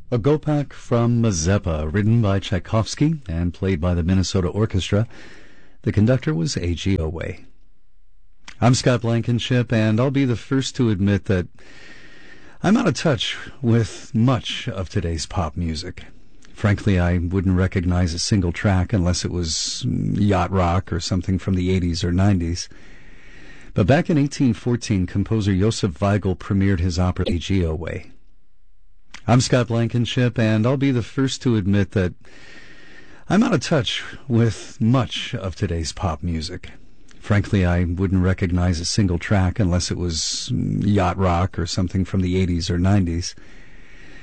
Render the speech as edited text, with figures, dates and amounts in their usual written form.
A Gopak from Mazeppa, written by Tchaikovsky and played by the Minnesota Orchestra. The conductor was A.G. Oway. I'm Scott Blankenship, and I'll be the first to admit that I'm out of touch with much of today's pop music. Frankly, I wouldn't recognize a single track unless it was yacht rock or something from the 80s or 90s. But back in 1814, composer Josef Weigl premiered his opera A.G. Oway. I'm Scott Blankenship, and I'll be the first to admit that I'm out of touch with much of today's pop music. Frankly, I wouldn't recognize a single track unless it was yacht rock or something from the 80s or 90s.